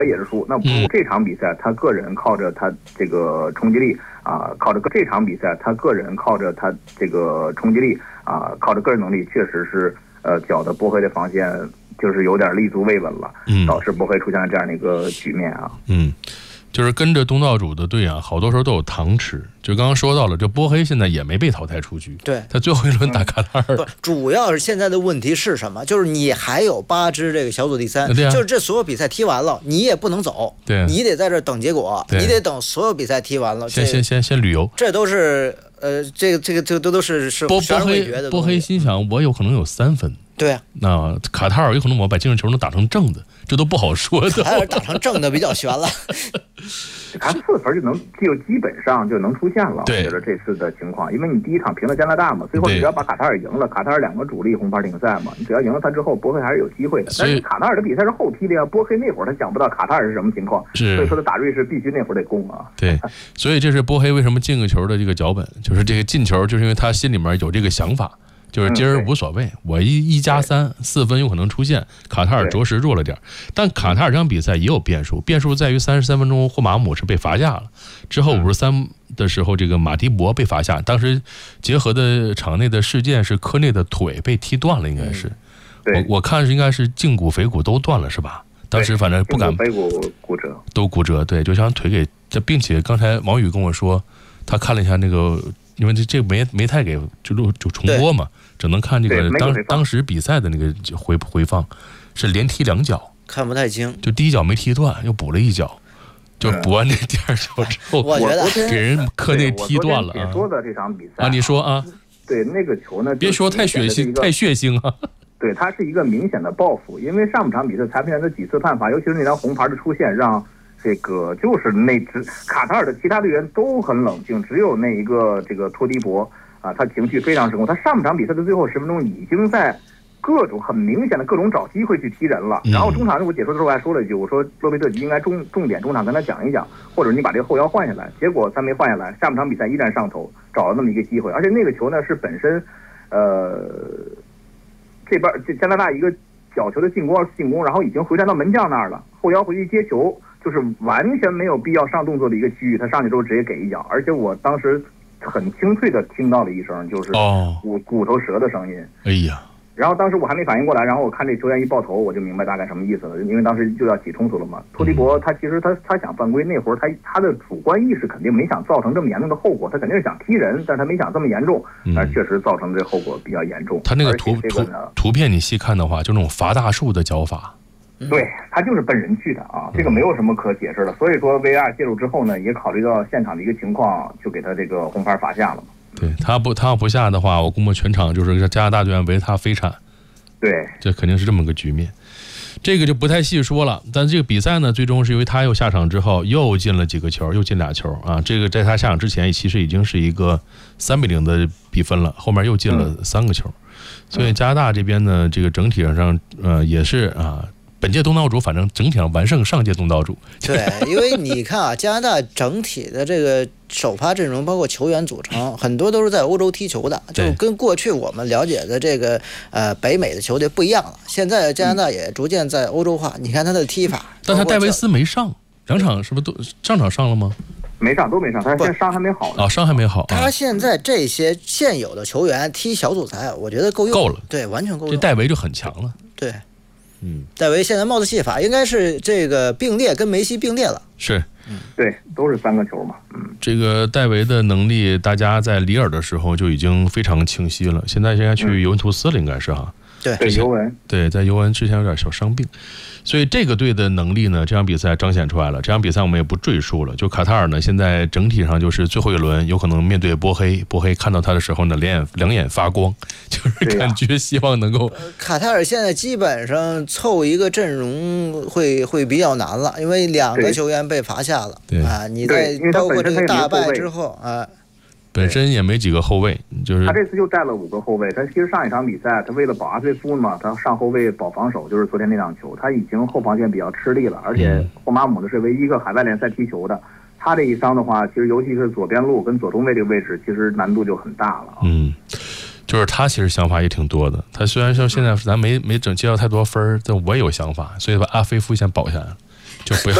也是输。那不如这场比赛他个人靠着他这个冲击力靠着这场比赛他个人靠着他这个冲击力靠着个人能力，确实是搅得波黑的防线就是有点立足未稳了，导致波黑出现了这样的一个局面啊。 就是跟着东道主的队好多时候都有糖吃。就刚刚说到了，这波黑现在也没被淘汰出局， 对， 他最后一轮打卡塔尔。 主要是现在的问题是什么？就是你还有8支这个小组第3，就是这所有比赛踢完了，你也不能走， 对， 你得在这等结果，你得等所有比赛踢完了， 先旅游， 这都是这都是波黑心想，我有可能有3分。 对啊， 那卡塔尔有可能我把净胜球能打成正的，这都不好说的。 卡塔尔打成正的比较悬了。 他4分就基本上就能出现了。 对， 我觉得这次的情况，因为你第一场平了加拿大嘛，最后你只要把卡塔尔赢了，卡塔尔2个主力红牌停赛嘛，你只要赢了他之后，波黑还是有机会的。但是卡塔尔的比赛是后踢的呀，波黑那会儿他想不到卡塔尔是什么情况，所以说他打瑞士必须那会儿得攻啊。 对，所以这是波黑为什么进个球的这个脚本，就是这个进球，就是因为他心里面有这个想法。就是今儿无所谓，我1加3 4分有可能出现。卡塔尔着实弱了点，但卡塔尔这场比赛也有变数，变数在于33分钟霍马姆是被罚下了，之后53的时候这个马蒂博被罚下，当时结合的场内的事件是科内的腿被踢断了，应该是，我看是应该是胫骨腓骨都断了是吧？当时反正不敢， 腓骨骨折都骨折，对，就像腿给这，并且刚才王宇跟我说，他看了一下那个。因为这没太给就重播嘛，只能看这个当时比赛的那个回放，是连踢2脚， 看不太清。 就第1脚没踢断，又补了1脚，就补完这第2脚之后， 我觉得给人科内踢断了啊。说的这场比赛你说啊？ 对，那个球呢， 别说太血腥啊。 对，它是一个明显的报复，因为上半场比赛裁判员的几次判罚，尤其是那张红牌的出现，让。这个就是那支卡塔尔的其他队员都很冷静，只有那一个这个托迪博他情绪非常失控。他上半场比赛的最后10分钟已经在各种很明显的各种找机会去踢人了。然后中场我解说的时候还说了一句，我说洛贝特吉应该重点中场跟他讲一讲，或者你把这个后腰换下来。结果他没换下来，下半场比赛依然上头，找了那么一个机会。而且那个球呢是本身这边加拿大一个角球的进攻，然后已经回传到门将那儿了，后腰回去接球。就是完全没有必要上动作的一个区域，他上去之后直接给1脚，而且我当时很清脆的听到了一声，就是骨头折的声音。 哎呀！ 然后当时我还没反应过来，然后我看这球员一抱头，我就明白大概什么意思了，因为当时就要起冲突了嘛。托迪博他其实他想犯规，那会儿他的主观意识肯定没想造成这么严重的后果，他肯定是想踢人，但是他没想这么严重，但是确实造成这后果比较严重。 他那个图片你细看的话，就那种伐大树的脚法。 对，他就是奔人去的这个没有什么可解释的。所以说 VAR 介入之后呢，也考虑到现场的一个情况，就给他这个红牌罚下了嘛。 对，他要不下的话，我估摸全场就是加拿大队员围他飞铲。 对， 这肯定是这么个局面。这个就不太细说了。但这个比赛呢，最终是因为他又下场之后又进了几个球，又进2球这个在他下场之前其实已经是一个3-0的比分了，后面又进了3个球。所以加拿大这边呢，这个整体上也是本届东道主反正整体上完胜上届东道主。 对，因为你看加拿大整体的这个首发阵容包括球员组成很多都是在欧洲踢球的，就跟过去我们了解的这个北美的球队不一样了。现在加拿大也逐渐在欧洲化，你看他的踢法。 但他戴维斯没上，2场是不是都上场上了吗？ 都没上，他现在伤还没好呢。 伤还没好。 他现在这些现有的球员踢小组赛，我觉得够了。 对，完全够用。 这戴维就很强了。 对。戴维现在帽子戏法应该是这个并列，跟梅西并列了。 是， 对，都是3个球嘛。 这个戴维的能力，大家在里尔的时候就已经非常清晰了。现在去尤文图斯了，应该是哈。 对， 尤文。 对，在尤文之前有点小伤病，所以这个队的能力呢，这场比赛彰显出来了。这场比赛我们也不赘述了。就卡塔尔呢，现在整体上就是最后一轮有可能面对波黑，波黑看到他的时候呢，两眼发光，就是感觉希望能够。 卡塔尔现在基本上凑一个阵容会比较难了，因为2个球员被罚下了。 对你在包括这个大败之后本身也没几个后卫，就是他这次就带了5个后卫。他其实上一场比赛，他为了保阿崔夫嘛，他上后卫保防守，就是昨天那场球，他已经后防线比较吃力了。而且霍马姆呢是唯一一个海外联赛踢球的，他这一伤的话，其实尤其是左边路跟左中卫这个位置，其实难度就很大了。 就是他其实想法也挺多的。他虽然说现在咱没接到太多分，但我也有想法，所以把阿菲夫先保下来了。 就不要。